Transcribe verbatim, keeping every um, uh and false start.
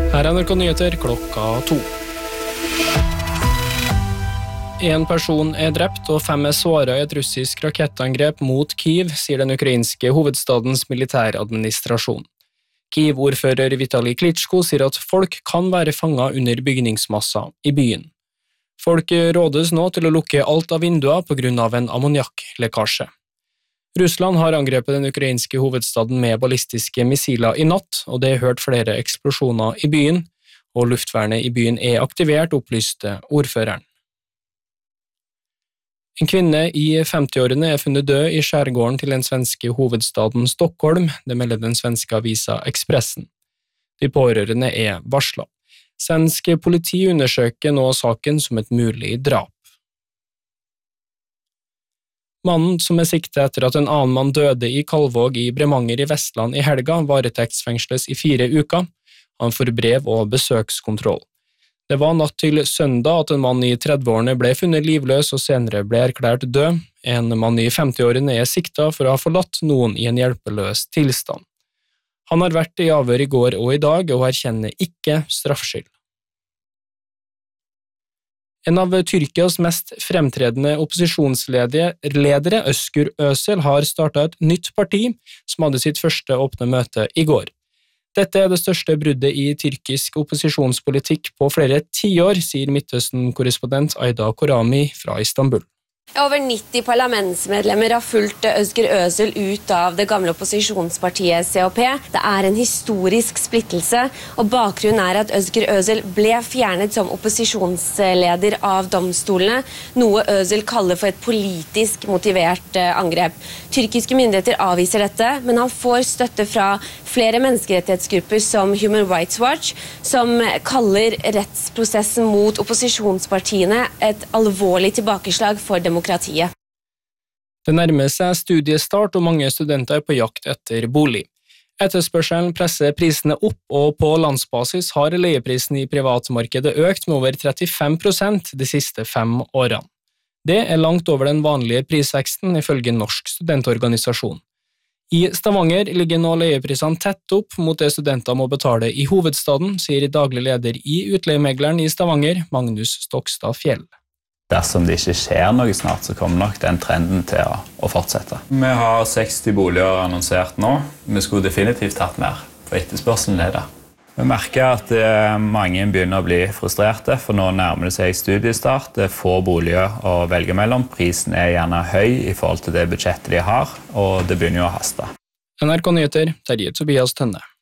Her er N R K Nyheter klokka to. En person er drept og fem er såret i et russisk rakettangrep mot Kyiv, sier den ukrainske hovedstadens militæradministrasjon. Kyiv-ordfører Vitali Klitschko sier at folk kan være fanget under bygningsmasser i byen. Folk rådes nå til å lukke alt av vinduer på grunn av en ammoniakklekkasje. Russland har angrepet den ukrainske hovedstaden med ballistiske missiler i natt, og det er hørt flere eksplosjoner i byen, og luftvernet i byen er aktivert, opplyste ordføreren. En kvinne i femtiårene er funnet død i skjærgården til den svenske hovedstaden Stockholm, det melder den svenske avisa Expressen. De pårørende er varslet. Svensk politi undersøker nå saken som et mulig drap. Mannen som er siktet etter at en annen mann døde i Kalvåg i Bremanger i Vestland i helga, varetektsfengsles i fire uker. Han får brev og besøkskontroll. Det var natt til søndag at en mann i trettiårene ble funnet livløs og senere ble erklært død. En mann i femtiårene er siktet for å ha forlatt noen i en hjelpeløs tilstand. Han har vært i avhør i går og i dag og erkjenner ikke straffskyld. En av Tyrkias mest fremtredende opposisjonsledere, Özgür Özel, har startet et nytt parti som hadde sitt første åpne møte i går. Dette er det største bruddet i tyrkisk opposisjonspolitikk på flere tiår, sier Midtøsten-korrespondent Ayda Korami fra Istanbul. Over nitti parlamentsmedlemmer har fulgt Özgür Özel ut av det gamle opposisjonspartiet C H P. Det er en historisk splittelse, og bakgrunnen er at Özgür Özel ble fjernet som opposisjonsleder av domstolene, noe Özel kaller for et politisk motivert angrep. Tyrkiske myndigheter avviser dette, men han får støtte fra flere menneskerettighetsgrupper som Human Rights Watch, som kaller rettsprosessen mot opposisjonspartiene et alvorlig tilbakeslag for demokratiet. Det nærmer seg studiestart, og mange studenter er på jakt etter bolig. Etterspørselen presser prisene opp, og på landsbasis har leieprisen i privatmarkedet økt med over trettifem prosent de siste fem årene. Det er langt over den vanlige prisveksten, ifølge Norsk studentorganisasjon. I Stavanger ligger nå leieprisene tett opp mot det studenter må betale i hovedstaden, sier daglig leder i utleiemegleren i Stavanger, Magnus Stokstad Fjell. Dersom det ikke skjer noe snart, så kommer nok den trenden til å, å fortsette. Vi har seksti boliger annonsert nå. Vi skulle definitivt hatt mer, for etterspørselen er det. Vi merker at eh, mange begynner å bli frustrerte, for nå nærmer det seg studiestart. Det er få boliger å velge mellom. Prisen er gjerne høy i forhold til det budsjettet de har, og det begynner jo å haste. N R K Nyheter, Terje Tobias Tønne.